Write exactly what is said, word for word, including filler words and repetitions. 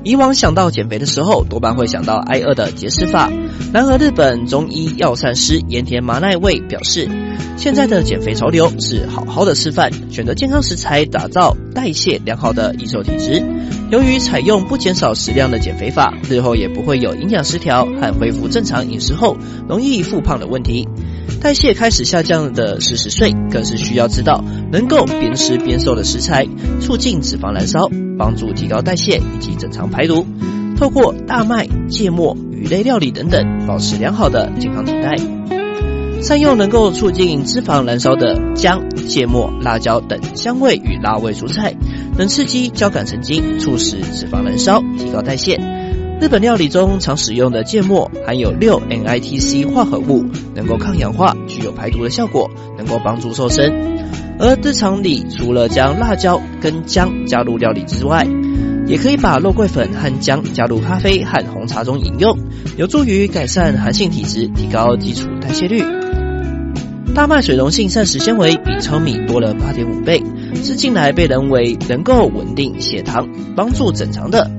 以往想到减肥的时候，多半会想到挨饿的节食法。然而，日本中医药膳师盐田麻奈卫表示，现在的减肥潮流是好好的示范，选择健康食材，打造代谢良好的易瘦体质。由于采用不减少食量的减肥法，日后也不会有营养失调和恢复正常饮食后容易复胖的问题。代谢开始下降的四十岁，更是需要知道能够边吃边瘦的食材，促进脂肪燃烧，帮助提高代谢以及正常排毒。透过大麦、芥末、鱼类料理等等，保持良好的健康体态。善用能够促进脂肪燃烧的姜、芥末、辣椒等香味与辣味蔬菜，能刺激交感神经，促使脂肪燃烧，提高代谢。日本料理中常使用的芥末含有 六 N I T C 化合物，能够抗氧化，具有排毒的效果，能够帮助瘦身。而日常里除了将辣椒跟姜加入料理之外，也可以把肉桂粉和姜加入咖啡和红茶中饮用，有助于改善寒性体质，提高基础代谢率。大麦水溶性膳食纤维比糙米多了 八点五 倍，是近来被认为能够稳定血糖，帮助正常的